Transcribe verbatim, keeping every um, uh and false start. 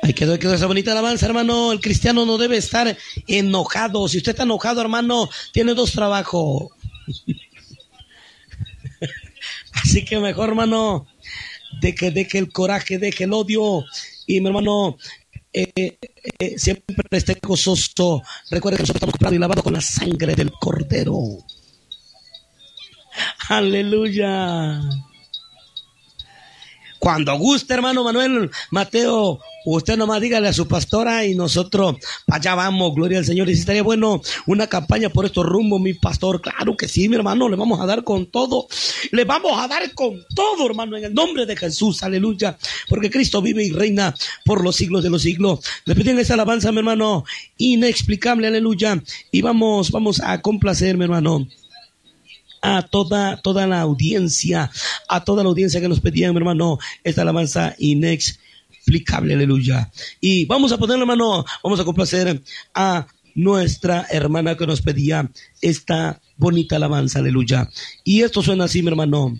Ahí quedó, quedó esa bonita alabanza, hermano. El cristiano no debe estar enojado. Si usted está enojado, hermano, tiene dos trabajos. Así que mejor, hermano, deje, deje el coraje, deje el odio. Y mi hermano, eh, eh, siempre esté gozoso. Recuerde que nosotros estamos comprados y lavados con la sangre del Cordero. Aleluya. Cuando guste, hermano Manuel Mateo, usted nomás dígale a su pastora y nosotros allá vamos, gloria al Señor. Y si estaría bueno una campaña por estos rumbos, mi pastor. Claro que sí, mi hermano, le vamos a dar con todo. Le vamos a dar con todo, hermano, en el nombre de Jesús, aleluya. Porque Cristo vive y reina por los siglos de los siglos. Le piden esa alabanza, mi hermano, inexplicable, aleluya. Y vamos, vamos a complacer, mi hermano, a toda, toda la audiencia, a toda la audiencia que nos pedían, mi hermano, esta alabanza inexplicable, aleluya. Y vamos a ponerle, hermano, vamos a complacer a nuestra hermana que nos pedía esta bonita alabanza, aleluya. Y esto suena así, mi hermano.